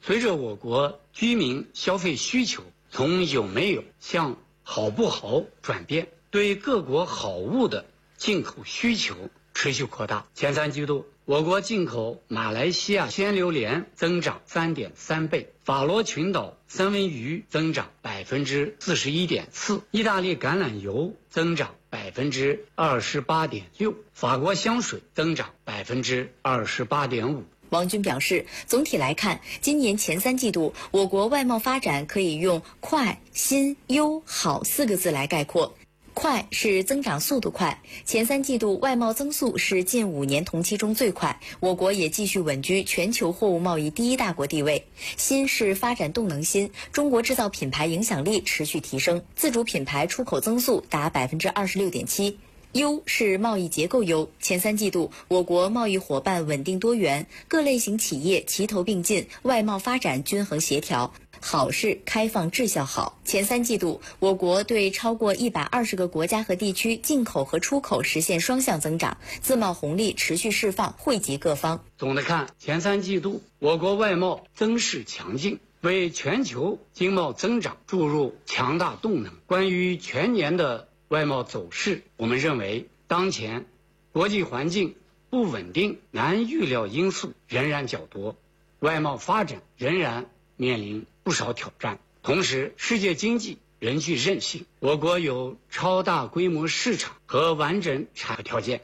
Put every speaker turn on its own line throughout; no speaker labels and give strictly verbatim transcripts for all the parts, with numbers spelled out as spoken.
随着我国居民消费需求从有没有向好不好转变，对各国好物的进口需求持续扩大。前三季度，我国进口马来西亚鲜榴莲增长 三点三 倍，法罗群岛三文鱼增长 百分之四十一点四， 意大利橄榄油增长 百分之二十八点六， 法国香水增长 百分之二十八点五。
王军表示，总体来看，今年前三季度我国外贸发展可以用快、新、优、好四个字来概括。快是增长速度快，前三季度外贸增速是近五年同期中最快，我国也继续稳居全球货物贸易第一大国地位。新是发展动能新，中国制造品牌影响力持续提升，自主品牌出口增速达 百分之二十六点七。优是贸易结构优，前三季度我国贸易伙伴稳定多元，各类型企业齐头并进，外贸发展均衡协调。好是开放质效好，前三季度我国对超过一百二十个国家和地区进口和出口实现双向增长，自贸红利持续释放，惠及各方。
总的看，前三季度我国外贸增势强劲，为全球经贸增长注入强大动能。关于全年的外贸走势，我们认为当前国际环境不稳定，难预料因素仍然较多，外贸发展仍然面临不少挑战。同时，世界经济仍具韧性，我国有超大规模市场和完整产业条件。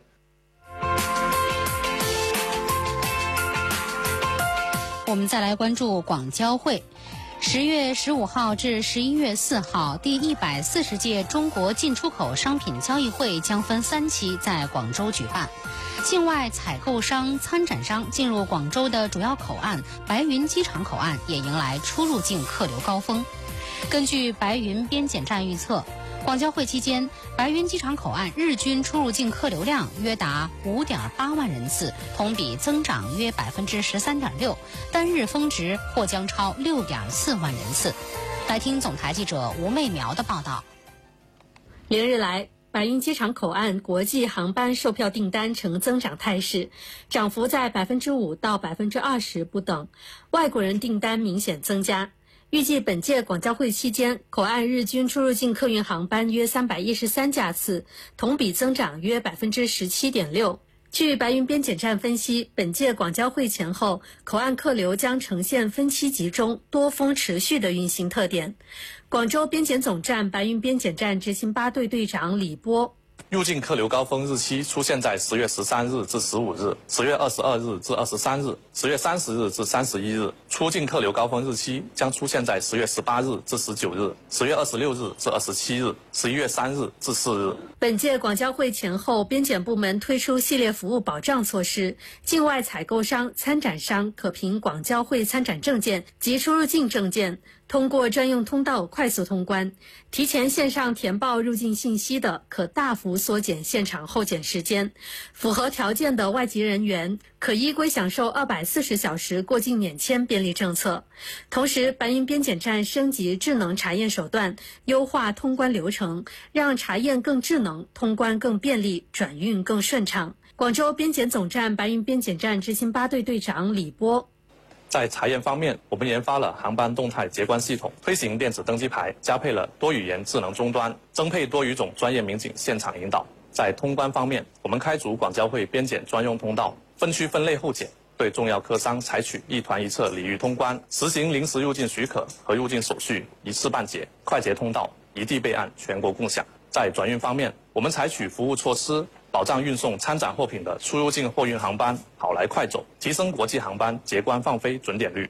我们再来关注广交会。十月十五号至十一月四号，第一百四十届中国进出口商品交易会将分三期在广州举办。境外采购商、参展商进入广州的主要口岸白云机场口岸也迎来出入境客流高峰。根据白云边检站预测，广交会期间，白云机场口岸日均出入境客流量约达 五点八万人次，同比增长约 百分之十三点六， 单日峰值或将超 六点四万人次。来听总台记者吴媚苗的报道。
连日来，白云机场口岸国际航班售票订单呈增长态势，涨幅在 百分之五 到 百分之二十 不等，外国人订单明显增加。预计本届广交会期间，口岸日均出入境客运航班约三百一十三架次，同比增长约 百分之十七点六。据白云边检站分析，本届广交会前后，口岸客流将呈现分期集中、多峰持续的运行特点。广州边检总站白云边检站执勤八队队长李波。
入境客流高峰日期出现在十月十三日至十五日、十月二十二日至二十三日、十月三十日至三十一日；出境客流高峰日期将出现在十月十八日至十九日、十月二十六日至二十七日、十一月三日至四日。
本届广交会前后，边检部门推出系列服务保障措施，境外采购商、参展商可凭广交会参展证件及出入境证件，通过专用通道快速通关。提前线上填报入境信息的，可大幅缩减现场候检时间。符合条件的外籍人员可依规享受二百四十小时过境免签便利政策。同时，白云边检站升级智能查验手段，优化通关流程，让查验更智能，通关更便利，转运更顺畅。广州边检总站白云边检站执勤八队队长李波。
在查验方面，我们研发了航班动态结关系统，推行电子登机牌，加配了多语言智能终端，增配多语种专业民警现场引导。在通关方面，我们开足广交会边检专用通道，分区分类候检，对重要客商采取一团一策礼遇通关，实行临时入境许可和入境手续一次办结，快捷通道一地备案，全国共享。在转运方面，我们采取服务措施，保障运送参展货品的出入境货运航班好来快走，提升国际航班结关放飞准点率。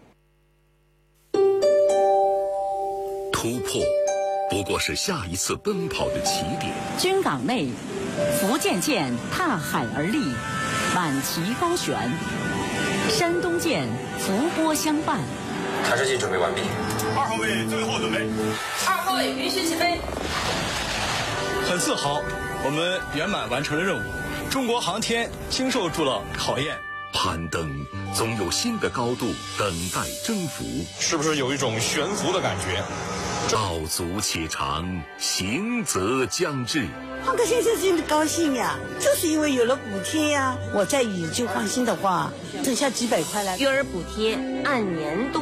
突破不过是下一次奔跑的起点。
军港内，福建舰踏海而立，满旗高悬；山东舰伏波相伴。
抬式机准备完毕。
二号位最后准备。
二号位允许起飞。
很自豪，我们圆满完成了任务，中国航天经受住了考验。
攀登总有新的高度等待征服，
是不是有一种悬浮的感觉？
道阻且长，行则将至。
放个先生真的高兴呀，就是因为有了补贴呀。我在宇宙放心的话，剩下几百块了。
育儿补贴按年度